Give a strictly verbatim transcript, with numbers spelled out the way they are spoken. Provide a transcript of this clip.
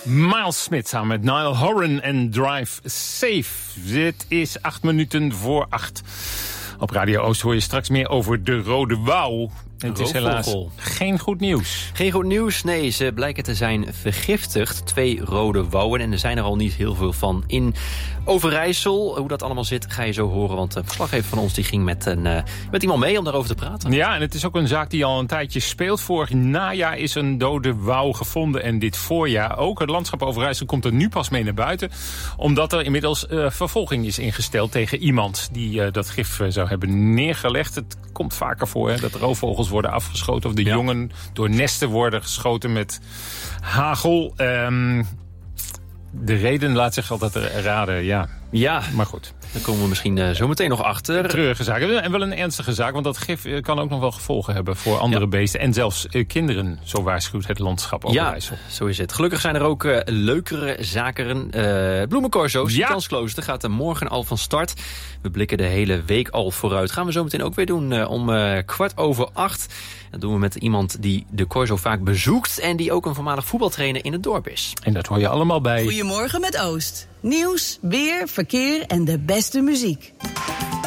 Miles Smith samen met Niall Horan en Drive Safe. Dit is acht minuten voor acht. Op Radio Oost hoor je straks meer over de Rode Wouw. Het is helaas geen goed nieuws. Geen goed nieuws, nee. Ze blijken te zijn vergiftigd. Twee rode wouwen. En er zijn er al niet heel veel van in Overijssel. Hoe dat allemaal zit, ga je zo horen. Want de verslaggever van ons die ging met, een, uh, met iemand mee om daarover te praten. Ja, en het is ook een zaak die al een tijdje speelt. Vorig najaar is een dode wouw gevonden. En dit voorjaar ook. Het landschap Overijssel komt er nu pas mee naar buiten. Omdat er inmiddels uh, vervolging is ingesteld tegen iemand die uh, dat gif uh, zou hebben neergelegd. Het komt vaker voor hè, dat roofvogels worden afgeschoten. Of de ja. jongen door nesten worden geschoten met hagel. Um, de reden laat zich altijd raden, ja. Ja, maar goed. Daar komen we misschien uh, zo meteen nog achter. Treurige zaak. En wel een ernstige zaak, want dat gif uh, kan ook nog wel gevolgen hebben voor andere ja. beesten. En zelfs uh, kinderen, zo waarschuwt het landschap Overijssel. Ja, zo is het. Gelukkig zijn er ook uh, leukere zaken. Uh, Bloemencorso's, ja. Kansklooster gaat er morgen al van start. We blikken de hele week al vooruit. Gaan we zo meteen ook weer doen uh, om uh, kwart over acht. Dat doen we met iemand die de Corso vaak bezoekt en die ook een voormalig voetbaltrainer in het dorp is. En dat hoor je allemaal bij... Goedemorgen met Oost. Nieuws, weer, verkeer en de beste muziek.